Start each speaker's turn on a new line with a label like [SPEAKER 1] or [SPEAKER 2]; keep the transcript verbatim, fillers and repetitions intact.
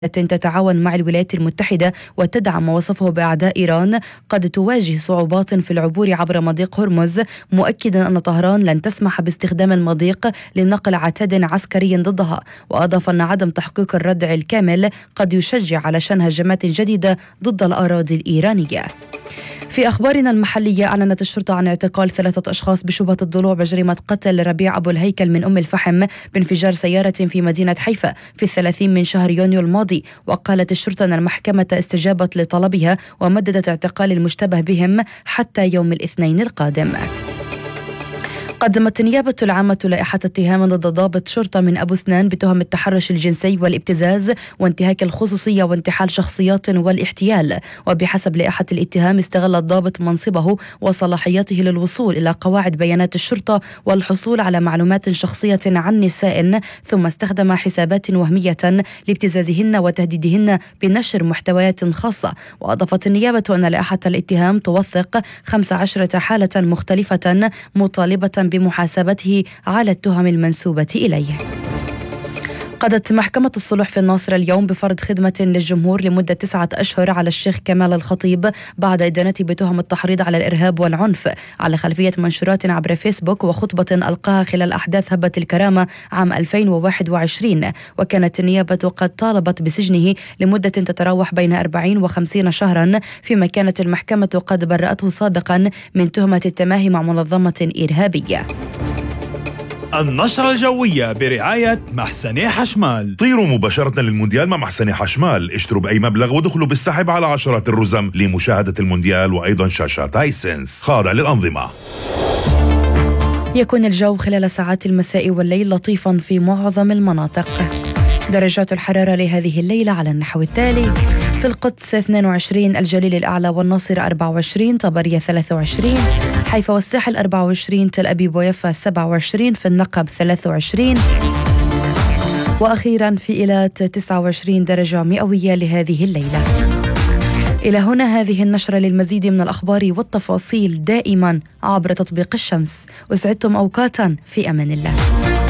[SPEAKER 1] تتعاون مع الولايات المتحدة وتدعم ما وصفه بأعداء إيران قد تواجه صعوبات في العبور عبر مضيق هرمز، مؤكدا أن طهران لن تسمح باستخدام المضيق لنقل عتاد عسكري ضدها. وأضاف أن عدم تحقيق الردع الكامل قد يشجع على شن هجمات جديدة ضد الأراضي الإيرانية. في أخبارنا المحلية، أعلنت الشرطة عن اعتقال ثلاثة أشخاص بشبهة الضلوع بجريمة قتل ربيع أبو الهيكل من أم الفحم بانفجار سيارة في مدينة حيفا في الثلاثين من شهر يونيو الماضي. وقالت الشرطة أن المحكمة استجابت لطلبها ومددت اعتقال المشتبه بهم حتى يوم الاثنين القادم. قدمت النيابة العامة لائحة اتهام ضد ضابط شرطة من أبو سنان بتهم التحرش الجنسي والابتزاز وانتهاك الخصوصية وانتحال شخصيات والاحتيال. وبحسب لائحة الاتهام، استغل الضابط منصبه وصلاحياته للوصول إلى قواعد بيانات الشرطة والحصول على معلومات شخصية عن نساء، ثم استخدم حسابات وهمية لابتزازهن وتهديدهن بنشر محتويات خاصة. وأضافت النيابة أن لائحة الاتهام توثق خمس عشرة حالة مختلفة مطالبة بمحاسبته على التهم المنسوبة إليه. قضت محكمة الصلح في الناصرة اليوم بفرض خدمة للجمهور لمدة تسعة أشهر على الشيخ كمال الخطيب بعد إدانته بتهم التحريض على الإرهاب والعنف على خلفية منشورات عبر فيسبوك وخطبة ألقاها خلال أحداث هبة الكرامة عام ألفين وواحد وعشرين. وكانت النيابة قد طالبت بسجنه لمدة تتراوح بين أربعين وخمسين شهرا، فيما كانت المحكمة قد برأته سابقا من تهمة التماهي مع منظمة إرهابية.
[SPEAKER 2] النشرة الجوية برعاية محسني حشمال.
[SPEAKER 3] طيروا مباشرة للمونديال مع محسني حشمال، اشتروا بأي مبلغ ودخلوا بالسحب على عشرات الرزم لمشاهدة المونديال وأيضا شاشات هايسنس خاضع للأنظمة.
[SPEAKER 1] يكون الجو خلال ساعات المساء والليل لطيفا في معظم المناطق. درجات الحرارة لهذه الليلة على النحو التالي: في القدس اثنين وعشرين، الجليل الأعلى والناصر أربعة وعشرين، طبرية ثلاثة وعشرين، حيفا والساحل أربعة وعشرين، تل أبيب ويافا سبعة وعشرين، في النقب ثلاثة وعشرين، وأخيرا في إيلات تسعة وعشرين درجة مئوية لهذه الليلة. إلى هنا هذه النشرة. للمزيد من الأخبار والتفاصيل دائما عبر تطبيق الشمس. وسعدتم أوقاتا في أمان الله.